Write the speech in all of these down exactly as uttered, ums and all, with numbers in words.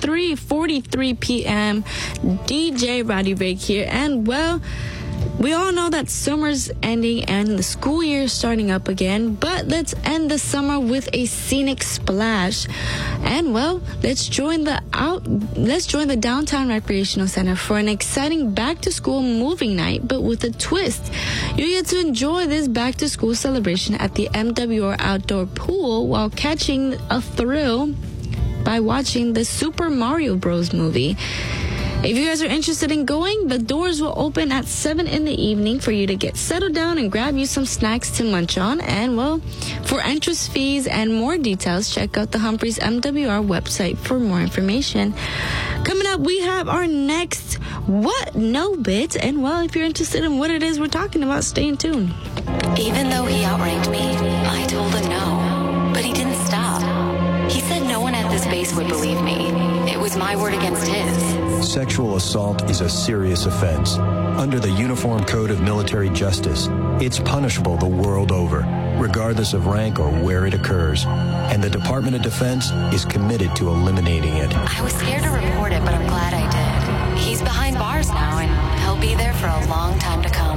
three forty-three p.m. D J Roddy Rick here. And, well, we all know that summer's ending and the school year is starting up again, but let's end the summer with a scenic splash. And, well, let's join the out let's join the Downtown Recreational Center for an exciting back-to-school moving night, but with a twist. You get to enjoy this back-to-school celebration at the M W R Outdoor Pool while catching a thrill by watching the Super Mario Bros. Movie. If you guys are interested in going, the doors will open at seven in the evening for you to get settled down and grab you some snacks to munch on. And, well, for entrance fees and more details, check out the Humphreys M W R website for more information. Coming up, we have our next What No bit. And, well, if you're interested in what it is we're talking about, stay in tune. Even though he outranked me, I told him no. But he didn't stop. He said no one at this base would believe me. It was my word against his. Sexual assault is a serious offense. Under the Uniform Code of Military Justice, it's punishable the world over, regardless of rank or where it occurs. And the Department of Defense is committed to eliminating it. I was scared to report it, but I'm glad I did. He's behind bars now, and he'll be there for a long time to come.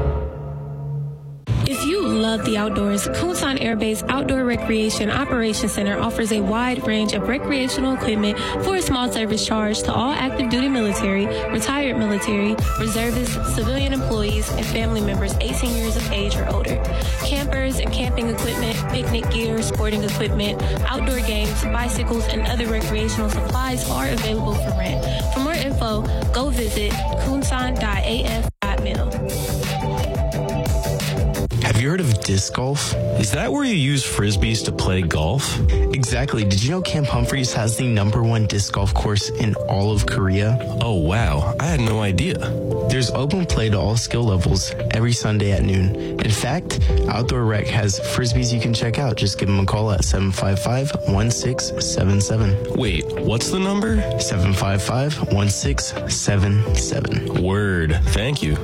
If you love the outdoors, Kunsan Air Base Outdoor Recreation Operations Center offers a wide range of recreational equipment for a small service charge to all active duty military, retired military, reservists, civilian employees, and family members eighteen years of age or older. Campers and camping equipment, picnic gear, sporting equipment, outdoor games, bicycles, and other recreational supplies are available for rent. For more info, go visit kunsan dot a f dot mil. Have you heard of disc golf? Is that where you use frisbees to play golf? Exactly. Did you know Camp Humphreys has the number one disc golf course in all of Korea? Oh, wow. I had no idea. There's open play to all skill levels every Sunday at noon. In fact, Outdoor Rec has frisbees you can check out. Just give them a call at seven five five, one six seven seven. Wait, what's the number? seven five five, one six seven seven. Word. Thank you.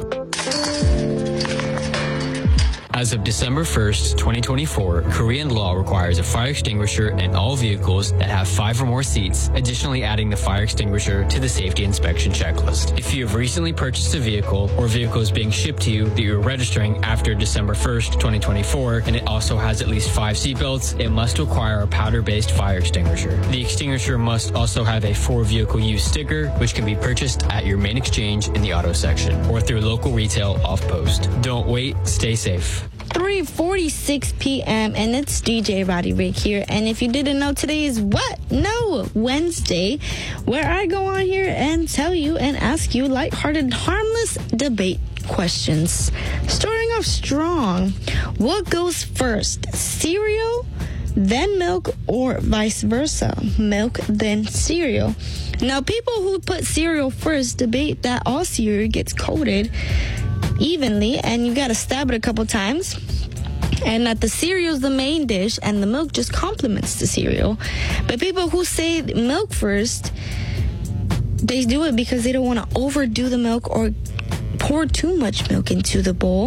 As of December first, twenty twenty-four, Korean law requires a fire extinguisher in all vehicles that have five or more seats, additionally adding the fire extinguisher to the safety inspection checklist. If you have recently purchased a vehicle or vehicle is being shipped to you that you're registering after December first, twenty twenty-four, and it also has at least five seatbelts, it must require a powder-based fire extinguisher. The extinguisher must also have a for vehicle use sticker, which can be purchased at your main exchange in the auto section or through local retail off-post. Don't wait, stay safe. three forty-six p.m. and it's D J Roddy Rick here. And if you didn't know, today is What No Wednesday, where I go on here and tell you and ask you lighthearted, harmless debate questions. Starting off strong, what goes first, cereal, then milk, or vice versa, milk, then cereal? Now, people who put cereal first debate that all cereal gets coated evenly and you gotta stab it a couple times, and that the cereal's the main dish and the milk just complements the cereal. But people who say milk first, they do it because they don't want to overdo the milk or pour too much milk into the bowl.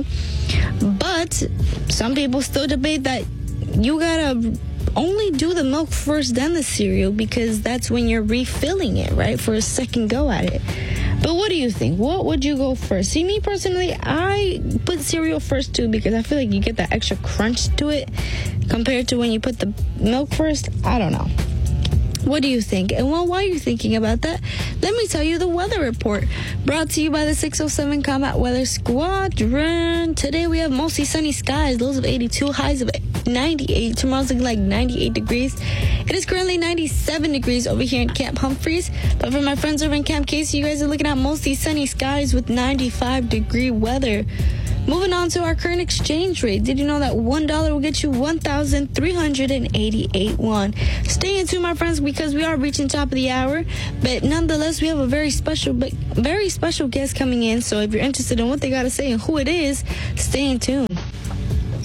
But some people still debate that you gotta only do the milk first, then the cereal, because that's when you're refilling it, right, for a second go at it. But what do you think? What would you go first? See, me personally, I put cereal first too, because I feel like you get that extra crunch to it compared to when you put the milk first. I don't know. What do you think? And well, while you're thinking about that, let me tell you the weather report brought to you by the six oh seven Combat Weather Squadron. Today we have mostly sunny skies, lows of eighty-two, highs of ninety-eight. Tomorrow's looking like ninety-eight degrees. It is currently ninety-seven degrees over here in Camp Humphreys. But for my friends over in Camp Casey, you guys are looking at mostly sunny skies with ninety-five degree weather. Moving on to our current exchange rate. Did you know that one dollar will get you one thousand three hundred eighty-eight won? Stay in tune, my friends, because we are reaching top of the hour. But nonetheless, we have a very special, but very special guest coming in. So if you're interested in what they got to say and who it is, stay in tune.